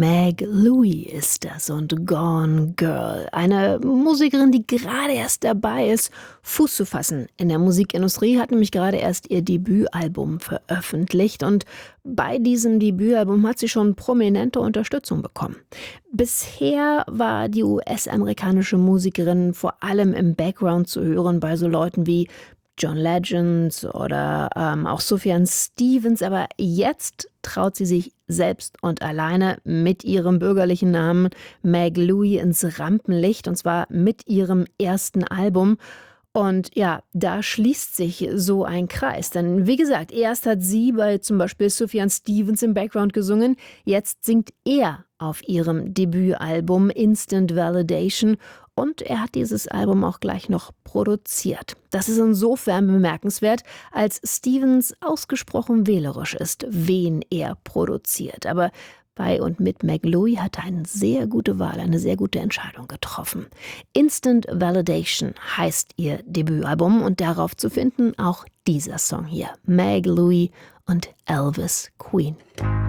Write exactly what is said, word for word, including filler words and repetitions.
Meg Louie ist das und Gone Girl. Eine Musikerin, die gerade erst dabei ist, Fuß zu fassen in der Musikindustrie, hat nämlich gerade erst ihr Debütalbum veröffentlicht und bei diesem Debütalbum hat sie schon prominente Unterstützung bekommen. Bisher war die U S-amerikanische Musikerin vor allem im Background zu hören bei so Leuten wie John Legend oder ähm, auch Sufjan Stevens, aber jetzt traut sie sich selbst und alleine mit ihrem bürgerlichen Namen Meg Louie ins Rampenlicht, und zwar mit ihrem ersten Album. Und ja, da schließt sich so ein Kreis. Denn wie gesagt, erst hat sie bei zum Beispiel Sufjan Stevens im Background gesungen, jetzt singt er auf ihrem Debütalbum Instant Validation und er hat dieses Album auch gleich noch produziert. Das ist insofern bemerkenswert, als Stevens ausgesprochen wählerisch ist, wen er produziert. Aber bei und mit Meg Louie hat er eine sehr gute Wahl, eine sehr gute Entscheidung getroffen. Instant Validation heißt ihr Debütalbum und darauf zu finden auch dieser Song hier. Meg Louie und Elvis Queen.